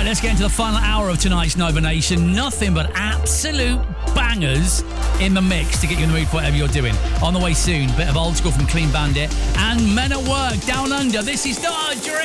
let's get into the final hour of tonight's Nova Nation. Nothing but absolute bangers in the mix to get you in the mood for whatever you're doing. On the way soon, bit of old school from Clean Bandit and Men at Work, Down Under. This is Dodge.